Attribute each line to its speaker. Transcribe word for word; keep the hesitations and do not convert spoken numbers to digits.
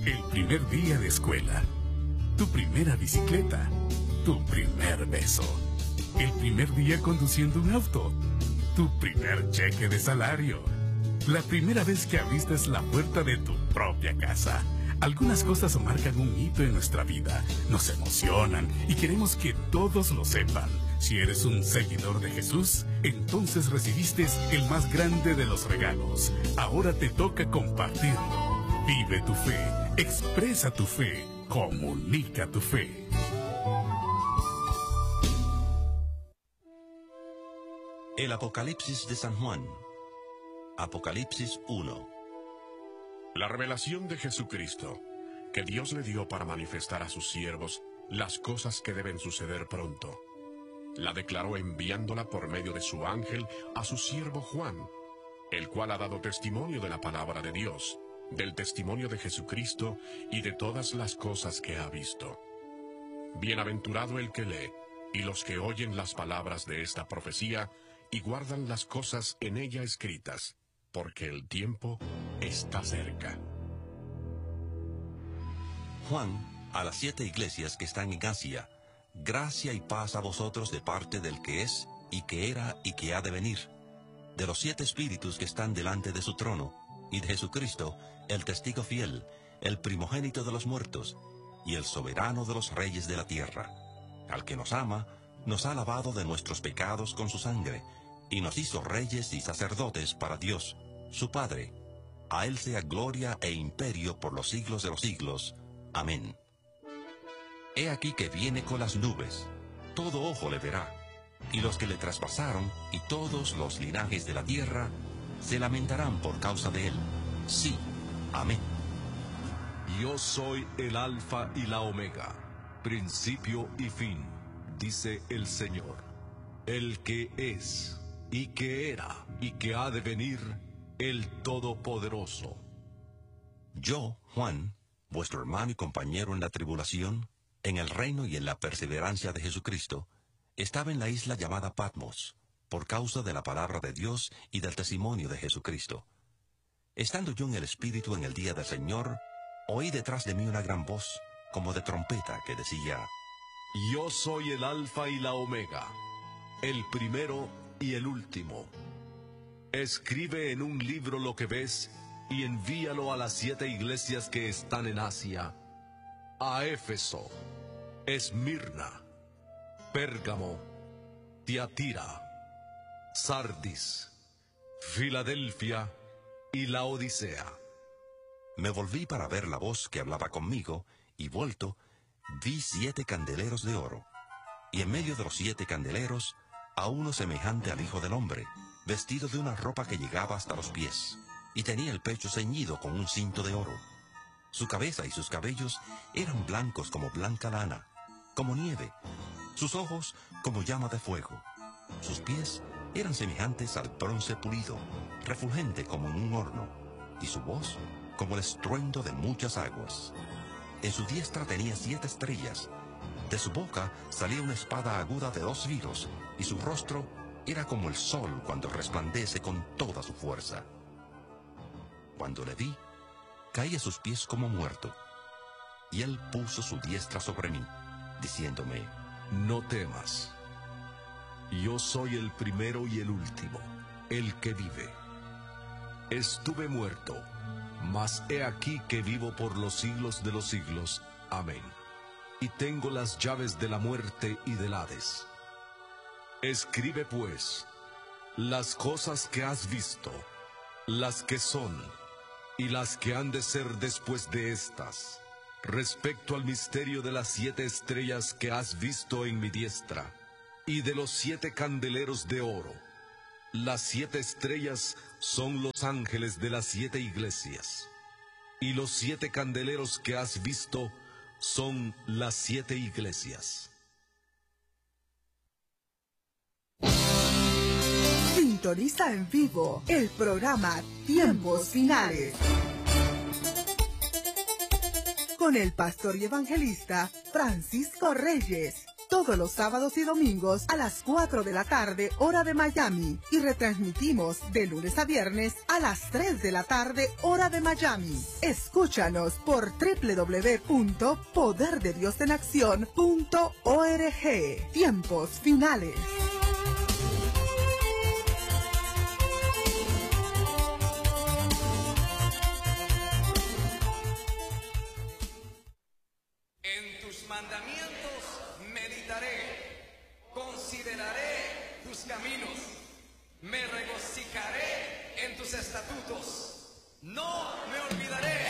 Speaker 1: El primer día de escuela, tu primera bicicleta, tu primer beso, el primer día conduciendo un auto, tu primer cheque de salario, la primera vez que abriste la puerta de tu propia casa. Algunas cosas marcan un hito en nuestra vida, nos emocionan y queremos que todos lo sepan. Si eres un seguidor de Jesús, entonces recibiste el más grande de los regalos. Ahora te toca compartirlo. Vive tu fe, expresa tu fe, comunica tu fe.
Speaker 2: El Apocalipsis de San Juan. Apocalipsis uno.
Speaker 3: La revelación de Jesucristo, que Dios le dio para manifestar a sus siervos las cosas que deben suceder pronto. La declaró enviándola por medio de su ángel a su siervo Juan, el cual ha dado testimonio de la palabra de Dios, del testimonio de Jesucristo y de todas las cosas que ha visto. Bienaventurado el que lee, y los que oyen las palabras de esta profecía, y guardan las cosas en ella escritas, porque el tiempo está cerca.
Speaker 2: Juan, a las siete iglesias que están en Asia, gracia y paz a vosotros de parte del que es, y que era, y que ha de venir, de los siete espíritus que están delante de su trono, y de Jesucristo, el testigo fiel, el primogénito de los muertos, y el soberano de los reyes de la tierra, al que nos ama, nos ha lavado de nuestros pecados con su sangre, y nos hizo reyes y sacerdotes para Dios, su Padre. A él sea gloria e imperio por los siglos de los siglos. Amén. He aquí que viene con las nubes, todo ojo le verá, y los que le traspasaron, y todos los linajes de la tierra, se lamentarán por causa de él. Sí, amén.
Speaker 4: Yo soy el Alfa y la Omega, principio y fin, dice el Señor, el que es, y que era, y que ha de venir, el Todopoderoso.
Speaker 2: Yo, Juan, vuestro hermano y compañero en la tribulación, en el reino y en la perseverancia de Jesucristo, estaba en la isla llamada Patmos, por causa de la palabra de Dios y del testimonio de Jesucristo. Estando yo en el Espíritu en el día del Señor, oí detrás de mí una gran voz, como de trompeta, que decía:
Speaker 4: Yo soy el Alfa y la Omega, el primero y el último. Escribe en un libro lo que ves, y envíalo a las siete iglesias que están en Asia, a Éfeso, Esmirna, Pérgamo, Tiatira, Sardis, Filadelfia y Laodicea.
Speaker 2: Me volví para ver la voz que hablaba conmigo, y vuelto, vi siete candeleros de oro, y en medio de los siete candeleros, a uno semejante al Hijo del Hombre, vestido de una ropa que llegaba hasta los pies, y tenía el pecho ceñido con un cinto de oro. Su cabeza y sus cabellos eran blancos como blanca lana, como nieve, sus ojos como llama de fuego, sus pies eran semejantes al bronce pulido, refulgente como en un horno, y su voz como el estruendo de muchas aguas. En su diestra tenía siete estrellas, de su boca salía una espada aguda de dos filos, y su rostro era como el sol cuando resplandece con toda su fuerza. Cuando le vi, caí a sus pies como muerto, y él puso su diestra sobre mí, diciéndome:
Speaker 4: No temas. Yo soy el primero y el último, el que vive. Estuve muerto, mas he aquí que vivo por los siglos de los siglos. Amén. Y tengo las llaves de la muerte y del Hades. Escribe pues las cosas que has visto, las que son, y las que han de ser después de estas, respecto al misterio de las siete estrellas que has visto en mi diestra, y de los siete candeleros de oro. Las siete estrellas son los ángeles de las siete iglesias, y los siete candeleros que has visto son las siete iglesias.
Speaker 5: Sintoniza en vivo el programa Tiempos Finales con el pastor y evangelista Francisco Reyes. todos los sábados y domingos a las cuatro de la tarde, hora de Miami, y retransmitimos de lunes a viernes a las tres de la tarde, hora de Miami. Escúchanos por doble u doble u doble u punto poder de dios en acción punto org. Tiempos finales.
Speaker 6: En tus mandamientos meditaré, consideraré tus caminos, me regocijaré en tus estatutos, no me olvidaré